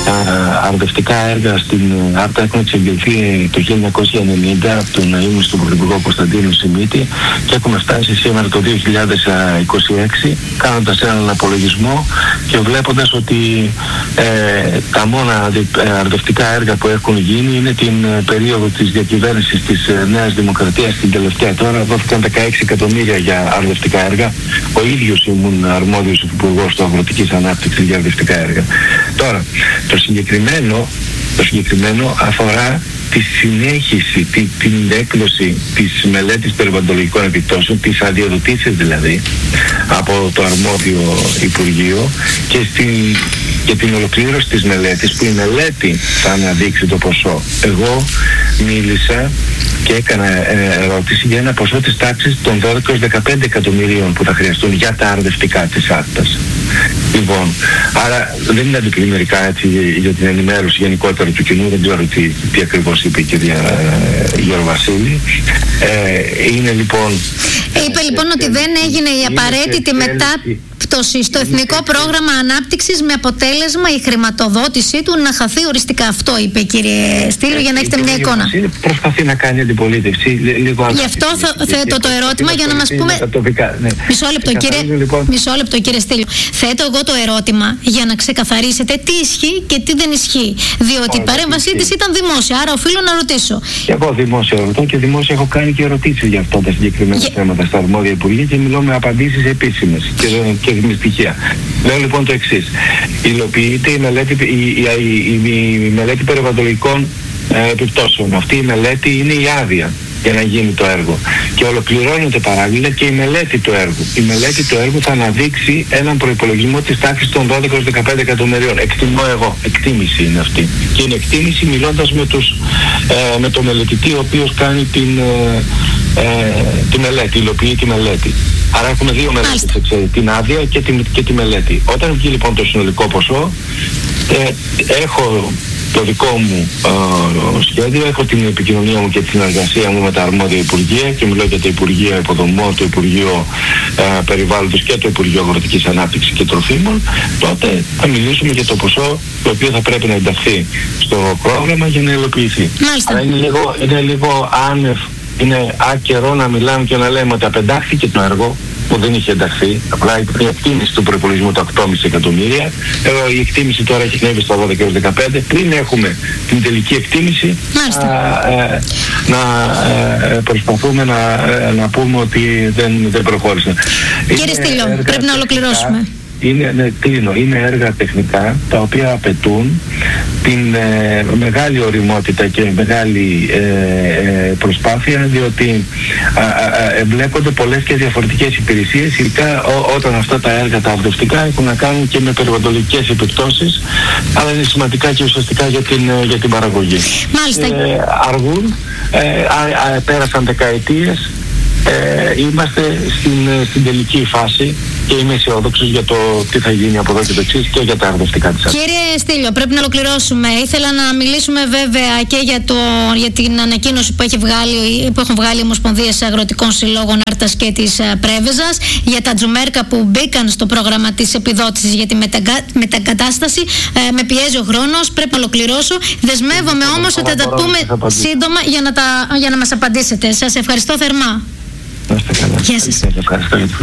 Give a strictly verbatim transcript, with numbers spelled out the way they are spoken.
αρδευτικά έργα στην Άρτα έχουν εξεγγελθεί το χίλια εννιακόσια ενενήντα από τον ήμιστο Πρωθυπουργό Κωνσταντίνο Σιμίτη και έχουμε φτάσει σήμερα το δύο χιλιάδες είκοσι έξι κάνοντας έναν απολογισμό και βλέποντας ότι ε, τα μόνα αρδευτικά έργα που έχουν γίνει είναι την περίοδο της διακυβέρνησης της Νέας Δημοκρατίας την τελευταία. Τώρα δόθηκαν δεκαέξι εκατομμύρια για αρδευτικά έργα. Ο ίδιος ήμουν αρμόδιος υπουργός του Αγροτικής Ανάπτυξης για αρδευτικά έργα. Τώρα, το συγκεκριμένο, το συγκεκριμένο αφορά τη συνέχιση, τη, την έκδοση της μελέτης περιβαλλοντολογικών επιπτώσεων, της αδειοδοτήσης δηλαδή, από το αρμόδιο Υπουργείο και, στην, και την ολοκλήρωση της μελέτης, που η μελέτη θα αναδείξει το ποσό. Εγώ μίλησα και έκανα ε, ερώτηση για ένα ποσό της τάξης των δώδεκα έως δεκαπέντε εκατομμυρίων που θα χρειαστούν για τα αρδευτικά της Άρτας. Λοιπόν, άρα δεν είναι αντιπλημμυρικά έτσι για την ενημέρωση γενικότερα του κοινού, δεν ξέρω τι, τι ακριβώς είπε η κυρία ε, Γεροβασίλη. Ε, είναι λοιπόν... Είπε λοιπόν ότι δεν έγινε η απαραίτητη μετάπτωση στο Εθνικό Πρόγραμμα Ανάπτυξης με αποτέλεσμα η χρηματοδότησή του να χαθεί οριστικά. Αυτό είπε, κύριε Στήλιο, για να έχετε μια εικόνα. Προσπαθεί να κάνει αντιπολίτευση. Γι' αυτό θέτω το ερώτημα για να μας πούμε... Μισό λεπτό, κύριε, μισό λεπτό, κύριε Στήλιο. Θέτω εγώ το ερώτημα για να ξεκαθαρίσετε τι ισχύει και τι δεν ισχύει. Διότι η παρέμβασή της ήταν δημόσια, άρα οφείλω να ρωτήσω. Και εγώ δημόσια ρωτώ και δημόσια έχω κάνει και ερωτήσεις για αυτά τα συγκεκριμένα θέματα στα αρμόδια υπουργεία και μιλώ με απαντήσεις επίσημες και, και με στοιχεία. Λέω λοιπόν το εξής. Υλοποιείται η μελέτη, η, η, η, η, η μελέτη περιβαλλοντολογικών ε, επιπτώσεων. Αυτή η μελέτη είναι η άδεια για να γίνει το έργο. Και ολοκληρώνεται παράλληλα και η μελέτη του έργου. Η μελέτη του έργου θα αναδείξει έναν προϋπολογισμό της τάξης των δώδεκα έως δεκαπέντε εκατομμυρίων. Εκτιμώ εγώ. Εκτίμηση είναι αυτή. Και είναι εκτίμηση μιλώντας με, τους, ε, με το μελετητή ο οποίος κάνει την, ε, ε, τη μελέτη, υλοποιεί τη μελέτη. Άρα έχουμε δύο μελέτες, την άδεια και τη, και τη μελέτη. Όταν βγει λοιπόν το συνολικό ποσό, ε, έχω το δικό μου ε, σχέδιο, έχω την επικοινωνία μου και τη συνεργασία μου με τα αρμόδια Υπουργεία και μιλώ για το Υπουργείο Υποδομών, το Υπουργείο ε, Περιβάλλοντος και το Υπουργείο Αγροτικής Ανάπτυξης και Τροφίμων, τότε θα μιλήσουμε για το ποσό το οποίο θα πρέπει να ενταχθεί στο πρόγραμμα για να υλοποιηθεί. Αλλά είναι λίγο, είναι λίγο άνευ, είναι άκερο να μιλάμε και να λέμε ότι απεντάχθηκε το έργο που δεν είχε ενταχθεί, απλά η εκτίμηση του προϋπολογισμού τα οκτώ κόμμα πέντε εκατομμύρια. Εδώ η εκτίμηση τώρα έχει ανέβει στα δώδεκα έως δεκαπέντε. Πριν έχουμε την τελική εκτίμηση, α, ε, να ε, προσπαθούμε να, ε, να πούμε ότι δεν, δεν προχώρησαν. Κύριε Στήλιο, πρέπει να ολοκληρώσουμε. Είναι, ναι, κλείνω, είναι έργα τεχνικά τα οποία απαιτούν την ε, μεγάλη οριμότητα και μεγάλη ε, ε, προσπάθεια, διότι α, α, εμπλέκονται πολλές και διαφορετικές υπηρεσίες, ειδικά ό, όταν αυτά τα έργα τα αρδευτικά έχουν να κάνουν και με περιβαλλοντικές επιπτώσεις, αλλά είναι σημαντικά και ουσιαστικά για την, για την παραγωγή. Μάλιστα. Ε, αργούν, ε, α, α, πέρασαν δεκαετίες. Ε, είμαστε στην, στην τελική φάση και είμαι αισιόδοξος για το τι θα γίνει από εδώ και το εξής και για τα αρδευτικά της. Κύριε Στήλιο, πρέπει να ολοκληρώσουμε. Ήθελα να μιλήσουμε βέβαια και για, το, για την ανακοίνωση που, έχει βγάλει, που έχουν βγάλει οι Ομοσπονδίες Αγροτικών Συλλόγων Άρτας και της Πρέβεζας για τα τζουμέρκα που μπήκαν στο πρόγραμμα της επιδότησης για τη μεταγκα, μεταγκατάσταση. Ε, με πιέζει ο χρόνος, πρέπει να ολοκληρώσω. Δεσμεύομαι όμως ότι θα τα πούμε σύντομα για να, τα, για να μας απαντήσετε. Σας ευχαριστώ θερμά. Να είστε καλά. Γεια σας. Ευχαριστώ.